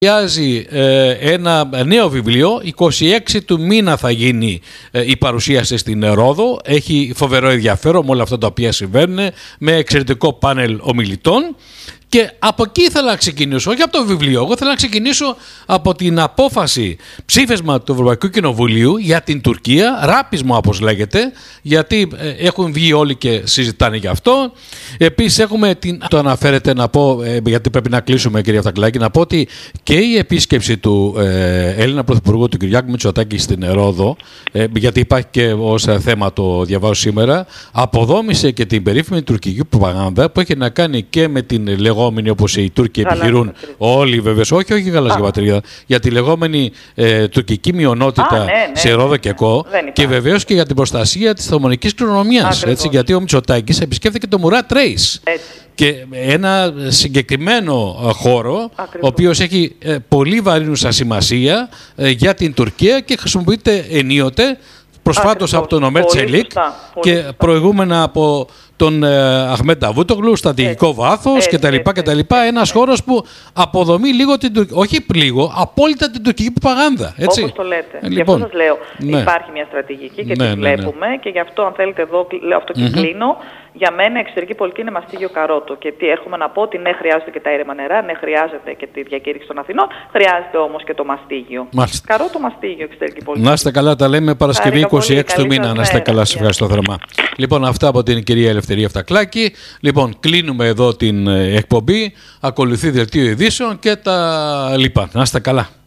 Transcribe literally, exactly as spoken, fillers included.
Παρουσιάζει ε, ένα νέο βιβλίο, εικοστή έκτη του μήνα θα γίνει ε, η παρουσίαση στην Ρόδο. Έχει φοβερό ενδιαφέρον με όλα αυτά τα οποία συμβαίνουν, με εξαιρετικό πάνελ ομιλητών. Και από εκεί ήθελα να ξεκινήσω, όχι από το βιβλίο, εγώ ήθελα να ξεκινήσω από την απόφαση ψήφισμα του Ευρωπαϊκού Κοινοβουλίου για την Τουρκία, ράπισμα όπως λέγεται, γιατί ε, έχουν βγει όλοι και συζητάνε γι' αυτό. Επίσης έχουμε, την... το αναφέρεται να πω, ε, γιατί πρέπει να κλείσουμε κυρία Φτακλάκη, να πω ότι και η επίσκεψη του ε, Έλληνα Πρωθυπουργού του Κυριάκου Μητσοτάκη στην Ρόδο, ε, γιατί υπάρχει και ως θέμα το διαβάζω σήμερα, αποδόμησε και την περίφημη τουρκική προπαγάνδα που έχει να κάνει και με την λεγόμενη, όπως οι Τούρκοι επιχειρούν, όλοι βεβαίως, όχι, όχι γαλάζια πατρίδα, για τη λεγόμενη ε, τουρκική μειονότητα Α, ναι, ναι, σε Ρόδο και Κο, και βεβαίως και για την προστασία της Οθωμανικής κληρονομιάς. Έτσι, γιατί ο Μητσοτάκης επισκέφθηκε το Μουράτ Ρέις. Και ένα συγκεκριμένο χώρο, Ακριβώς. ο οποίος έχει ε, πολύ βαρύνουσα σημασία ε, για την Τουρκία και χρησιμοποιείται ενίοτε, προσφάτως από τον Ομέρ Τσελίκ και σωστά. προηγούμενα από τον ε, Αχμέτ Νταβούτογλου, στρατηγικό βάθος κτλ. κτλ. Ένας χώρος που αποδομεί λίγο την Τουρκία, όχι λίγο, απόλυτα την τουρκική προπαγάνδα. Έτσι. Όπως το λέτε. Ε, λοιπόν, γι' αυτό σας λέω, ναι. υπάρχει μια στρατηγική και ναι, τη βλέπουμε ναι, ναι. και γι' αυτό αν θέλετε εδώ λέω αυτό και mm-hmm. κλείνω. Για μένα η εξωτερική πολιτική είναι μαστίγιο καρότο. Και τι έρχομαι να πω ότι ναι, χρειάζεται και τα ήρεμα νερά, ναι, χρειάζεται και τη διακήρυξη των Αθηνών, χρειάζεται όμως και το μαστίγιο. Μάλιστα. Καρότο μαστίγιο εξωτερική πολιτική. Να είστε καλά, τα λέμε Παρασκευή εικοστή έκτη του μήνα. Να είστε καλά, σας ευχαριστώ θερμά. Λοιπόν, αυτά από την κυρία Ελευθερία Φτακλάκη. Λοιπόν, κλείνουμε εδώ την εκπομπή. Ακολουθεί δελτίο ειδήσεων και τα λοιπά. Να είστε καλά.